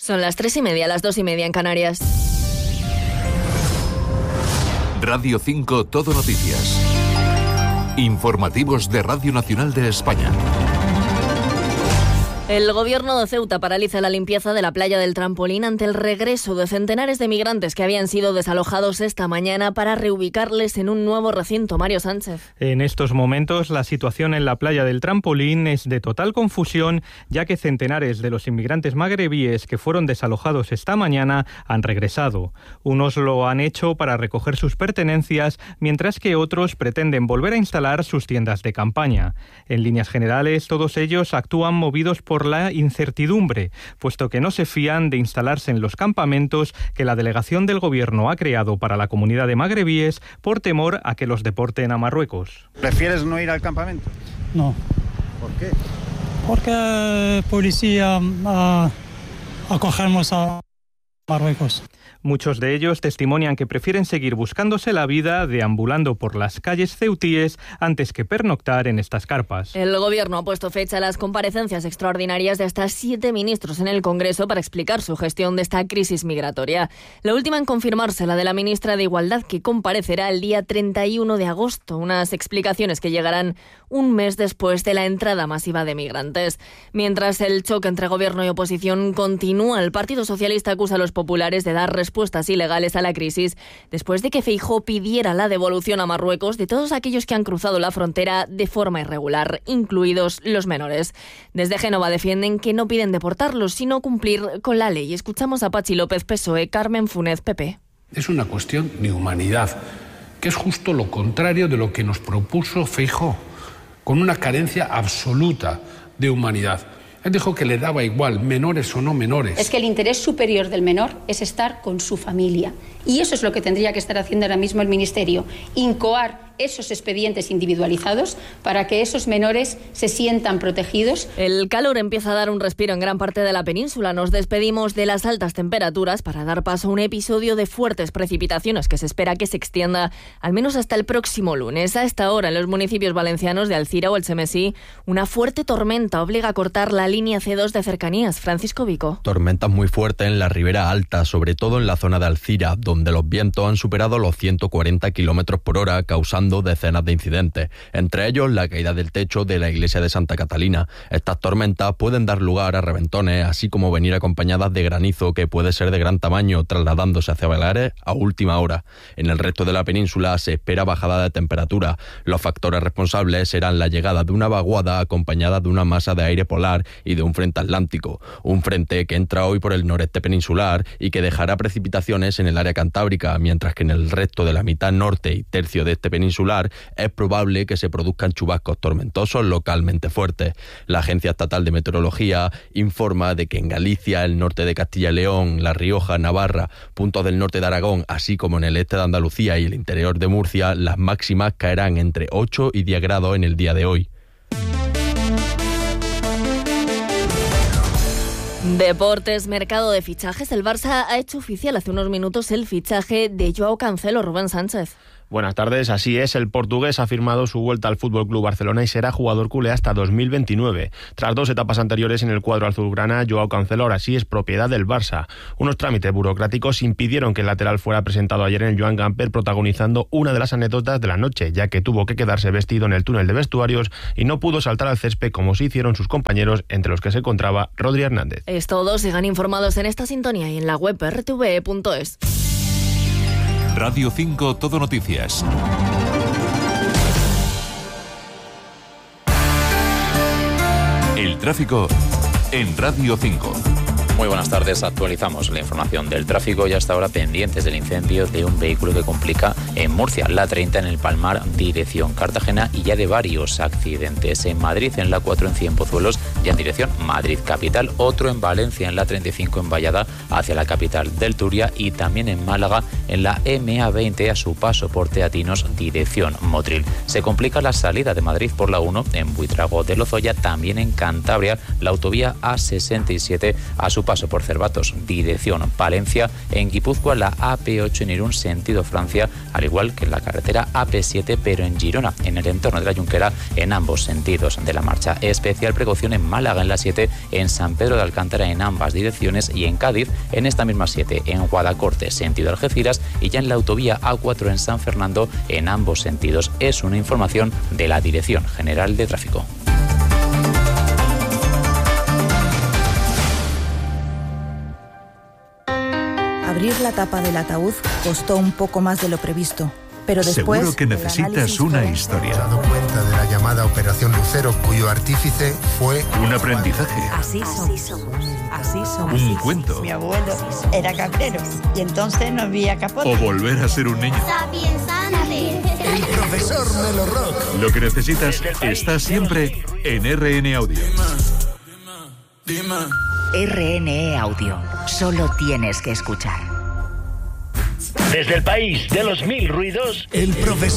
Son las 3:30, las 2:30 en Canarias. Radio 5 Todo Noticias. Informativos de Radio Nacional de España. El gobierno de Ceuta paraliza la limpieza de la playa del Trampolín ante el regreso de centenares de migrantes que habían sido desalojados esta mañana para reubicarles en un nuevo recinto. Mario Sánchez. En estos momentos la situación en la playa del Trampolín es de total confusión, ya que centenares de los inmigrantes magrebíes que fueron desalojados esta mañana han regresado. Unos lo han hecho para recoger sus pertenencias, mientras que otros pretenden volver a instalar sus tiendas de campaña. En líneas generales, todos ellos actúan movidos por la incertidumbre, puesto que no se fían de instalarse en los campamentos que la delegación del gobierno ha creado para la comunidad de magrebíes por temor a que los deporten a Marruecos. ¿Prefieres no ir al campamento? No. ¿Por qué? Porque policía a cogernos a Marruecos. Muchos de ellos testimonian que prefieren seguir buscándose la vida deambulando por las calles ceutíes antes que pernoctar en estas carpas. El gobierno ha puesto fecha a las comparecencias extraordinarias de hasta 7 ministros en el Congreso para explicar su gestión de esta crisis migratoria. La última en confirmarse, la de la ministra de Igualdad, que comparecerá el día 31 de agosto. Unas explicaciones que llegarán un mes después de la entrada masiva de migrantes. Mientras el choque entre gobierno y oposición continúa, el Partido Socialista acusa a los populares de dar respuestas ilegales a la crisis después de que Feijóo pidiera la devolución a Marruecos de todos aquellos que han cruzado la frontera de forma irregular, incluidos los menores. Desde Génova defienden que no piden deportarlos, sino cumplir con la ley. Escuchamos a Pachi López, PSOE, Carmen Funes, PP. Es una cuestión de humanidad, que es justo lo contrario de lo que nos propuso Feijóo, con una carencia absoluta de humanidad. Él dijo que le daba igual, menores o no menores. Es que el interés superior del menor es estar con su familia. Y eso es lo que tendría que estar haciendo ahora mismo el Ministerio. Incoar esos expedientes individualizados para que esos menores se sientan protegidos. El calor empieza a dar un respiro en gran parte de la península. Nos despedimos de las altas temperaturas para dar paso a un episodio de fuertes precipitaciones que se espera que se extienda al menos hasta el próximo lunes. A esta hora, en los municipios valencianos de Alcira o Algemesí, una fuerte tormenta obliga a cortar la línea C2 de cercanías. Francisco Vico. Tormentas muy fuertes en la ribera alta, sobre todo en la zona de Alcira, donde los vientos han superado los 140 kilómetros por hora, causando decenas de incidentes, entre ellos la caída del techo de la iglesia de Santa Catalina. Estas tormentas pueden dar lugar a reventones, así como venir acompañadas de granizo que puede ser de gran tamaño, trasladándose hacia Baleares a última hora. En el resto de la península se espera bajada de temperatura. Los factores responsables serán la llegada de una vaguada acompañada de una masa de aire polar y de un frente atlántico, un frente que entra hoy por el noreste peninsular y que dejará precipitaciones en el área cantábrica, mientras que en el resto de la mitad norte y tercio de este peninsular es probable que se produzcan chubascos tormentosos localmente fuertes. La Agencia Estatal de Meteorología informa de que en Galicia, el norte de Castilla y León, La Rioja, Navarra, puntos del norte de Aragón, así como en el este de Andalucía y el interior de Murcia, las máximas caerán entre 8 y 10 grados en el día de hoy. Deportes, mercado de fichajes. El Barça ha hecho oficial hace unos minutos el fichaje de Joao Cancelo. Rubén Sánchez. Buenas tardes, así es, el portugués ha firmado su vuelta al FC Barcelona y será jugador culé hasta 2029. Tras 2 etapas anteriores en el cuadro azulgrana, Joao Cancelo ahora sí es propiedad del Barça. Unos trámites burocráticos impidieron que el lateral fuera presentado ayer en el Joan Gamper, protagonizando una de las anécdotas de la noche, ya que tuvo que quedarse vestido en el túnel de vestuarios y no pudo saltar al césped como sí hicieron sus compañeros, entre los que se encontraba Rodri Hernández. Es todo, sigan informados en esta sintonía y en la web rtve.es. Radio 5 Todo Noticias. El tráfico en Radio 5. Muy buenas tardes, actualizamos la información del tráfico y hasta ahora pendientes del incendio de un vehículo que complica en Murcia, la 30 en el Palmar, dirección Cartagena, y ya de varios accidentes en Madrid, en la 4 en Cienpozuelos, ya en dirección Madrid capital, otro en Valencia en la 35 en Vallada hacia la capital del Turia, y también en Málaga en la MA20 a su paso por Teatinos, dirección Motril. Se complica la salida de Madrid por la 1 en Buitrago de Lozoya, también en Cantabria la autovía A67 a su paso por Cervatos, dirección Palencia, en Guipúzcoa la AP8 en Irún, sentido Francia, al igual que en la carretera AP7, pero en Girona, en el entorno de la Junquera, en ambos sentidos de la marcha. Especial precaución en Málaga, en la 7, en San Pedro de Alcántara, en ambas direcciones, y en Cádiz, en esta misma 7, en Guadacorte, sentido Algeciras, y ya en la autovía A4 en San Fernando, en ambos sentidos. Es una información de la Dirección General de Tráfico. Abrir la tapa del ataúd costó un poco más de lo previsto, pero después... Seguro que necesitas una historia. He dado cuenta de la llamada Operación Lucero, cuyo artífice fue... Un aprendizaje. Así somos. Así somos. Un cuento. Mi abuelo era cabrero y entonces no había capote. O volver a ser un niño. El profesor Melo Rock. Lo que necesitas está siempre en RN Audio. RNE Audio. Solo tienes que escuchar. Desde el país de los mil ruidos, el profesor